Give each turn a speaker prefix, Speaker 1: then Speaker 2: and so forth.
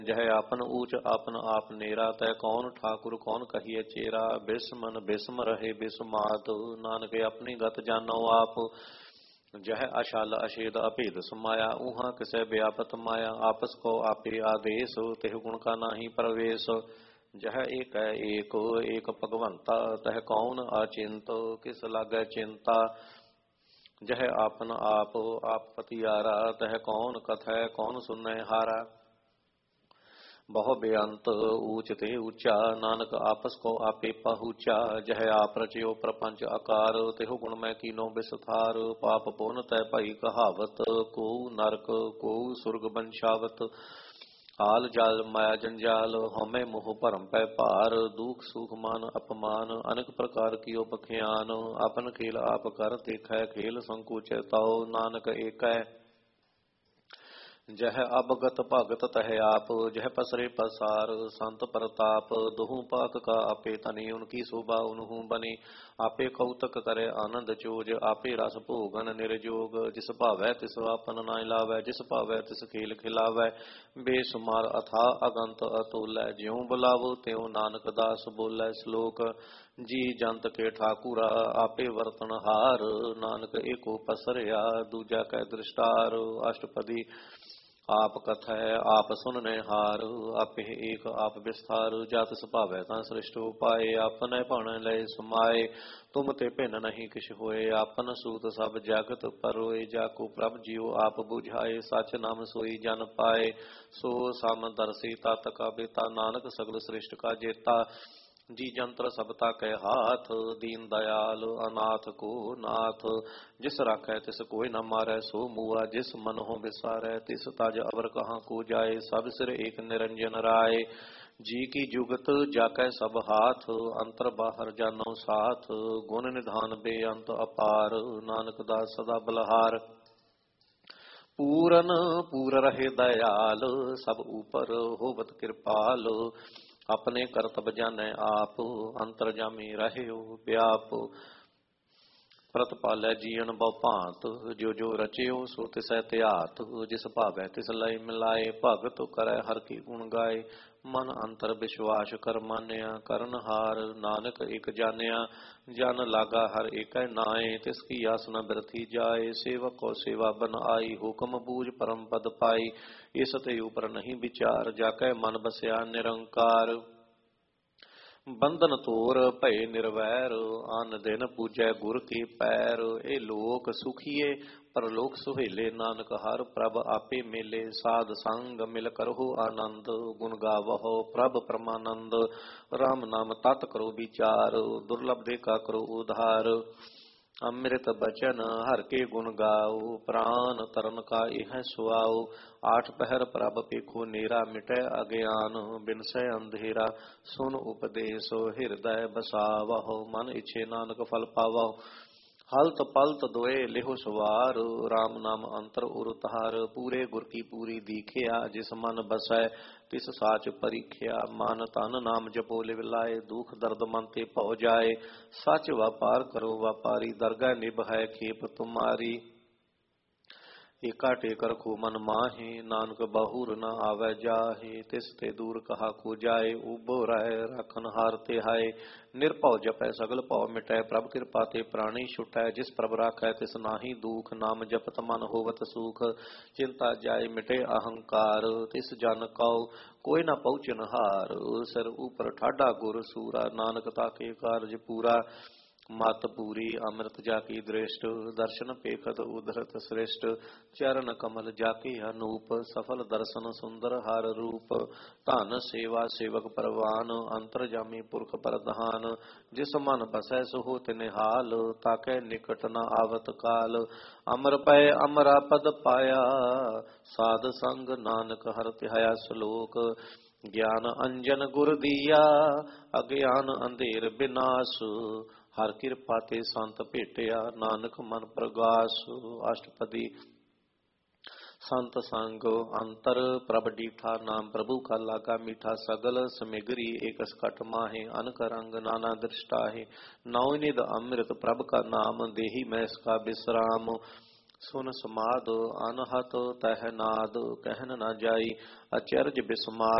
Speaker 1: जह आपन ऊच आपन आप नेरा, तय कौन ठाकुर कौन कहिए चेरा। बिस्मन बिस्म रहे बिस्मात, नानक अपनी गत जानो आप। जह अशाल अशेद अभेद समाया, ऊहा किसे व्यापत माया। आपस को आपे आदेश, तेह गुण का नाही प्रवेश। जह एक है एक भगवंता, तह कौन अचिंत किस लागे चिंता। जह आपन आप पतियारा, तह कौन कथै कौन सुनै हारा। बहु बेअंत ऊच ते ऊंचा, नानक आपस को आपे पहुँचा। जह आप रचयो प्रपंच आकार, तेहो गुण मैं कीनो विस्तार। पाप पुन तय भई कहावत, को नरक को सुर्ग बंशावत। हाल जाल माया जंजाल, हमें मोह भरम पै भार। दुख सुख मान अपमान, अनेक प्रकार की बख्यान। अपन खेल आप कर देखै, खेल संकुचै ताओ, नानक एकै। जह अबगत भगत तह आप, जह पसरे पसार संत प्रताप। दुहु पाक का आपे तनि, उनकी शोभा उनहु बनी। आपे कौतक करे आनंद चोज, आपे रस भोगन निर्जोग। जिस भावै तिस आपन नाय लावै, जिस भावै तिस खेल खिलावै। बेसुमार अथा अगंत अतुलै, ज्यों बुलावो त्यों नानक दास बोलै। श्लोक जी जंत के ठाकुरा, आपे वर्तन हार। नानक एको पसरया, दूजा कै दृष्टार। अष्टपदी आप कथै आप सुनने हार, आपे एक आप विस्तार। जात सुभावै तां सृष्ट उपाय, आपने पण लय समाए। तुम ते भिन्न नहीं किछ होए, आपन सूत सब जगत परोए। जाको प्रभ जियो आप बुझाए, सच नाम सोई जन पाए। सो समदर्शी तत का बेता, नानक सगल सृष्ट का जेता। जी जंत्र सबता के हाथ, दीन दयाल अनाथ को नाथ। जिस राखै तिस कोई न मारै, सो मुआ जिस मन हो बिसारै। तिस तज अवर कहाँ को जाए, सब सिर एक निरंजन राय। जी की जुगत जाकै सब हाथ, अंतर बाहर जानो साथ। गुण निधान बेअंत अपार, नानक दास सदा बलहार। पूरन पूर रहे दयाल, सब ऊपर होवत कृपाल। अपने करतब जानै आप, अंतरजामी रहे व्याप। प्रतपालै जीवन बहु भांत, जो जो रचियो सो तिसै त्यात। जिस भावै तिस लय मिलाए, भगत करै हर की गुण गाए। मन अंतर विश्वास कर मानया, करन हार नानक एक जानिया। जन लागा हर एक नाए, तिसकी आस न बिरथी जाए। सेवक को सेवा बन आई, हुक्म बूझ परम पद पाई। इस ते ऊपर नहीं विचार, जाकै मन बसया निरंकार। बंधन तोर भय निर्वैर, आन दिन पूजै गुर के पैर। ए लोक सुखिए परलोक सुहेले, नानक हर प्रभ आपे मेले। साध संग मिल करहु आनंद, गुण गावहो प्रभ परमानंद। राम नाम तत् करो विचार, दुर्लभ देखा करो उधार। अमृत बचन हर के गुण गाओ, प्राण तरन का यह सुआओ। आठ पहर प्रभ पेखो नेरा, मिटै अज्ञान बिनसै अंधेरा। सुन उपदेश हृदय बसावहो, मन इच्छे नानक फल पावहो। हलत पलत दोए लेहो सवार, राम नाम अंतर उर तार। पूरे गुर की पूरी दीखिया, जिस मन बसै तिस साच परीखिया। मन तन नाम जपो लिव लाए, दुख दर्द मन ते भौ जाए। सच व्यापार करो व्यापारी, दरगह निभ है खेप तुम्हारी। एका टेक रखो मन माहे, नानक बहुर न आवे जाहे। तिस ते दूर कहा को जाए, उबो राय राखन हार ते हाय। निरभउ जपै सगल भउ मिटै, प्रभ कृपा ते प्राणी छुटै। जिस प्रभ राखै तिस नाहि दुख, नाम जपत मन होवत सुख। चिंता जाय मिटे अहंकार, तिस जन कौ कोई न पहुँचन हार। सिर ऊपर ठाडा गुर सूरा, नानक ताके कारज पूरा। मत पूरी अमृत जाकी दृष्ट, दर्शन पेखत उधरत श्रेष्ठ। चरण कमल जाके अनूप, सफल दर्शन सुंदर हार रूप। धन सेवा सेवक परवान, अंतरजामी पुरख प्रधान। जिस मन बसै सो तिनिहाल, ताकै निकट न आवत काल। अमर पै अमरा पद पाया, साध संग नानक हर तिहाया। श्लोक ज्ञान अंजन गुर दिया, अज्ञान अंधेर विनाश। हर कृपा ते संत भेटिया, नानक मन प्रगास। अष्टपदी संत संग अंतर प्रभ डीठा, नाम प्रभु का लागा मीठा। सगल समेगरी एक सकट माहे, अनक रंग नाना दृष्टा है। नौ निध अमृत प्रभ का नाम, देही मैं इसका विश्राम। ਸੁਨ ਸਮਾਦ ਅਨਹਤ ਤਹ ਨਾਦ ਕਹਿਨ ਨ ਜਾਈ ਅਚਰਜ ਬਿਸਮਾਦ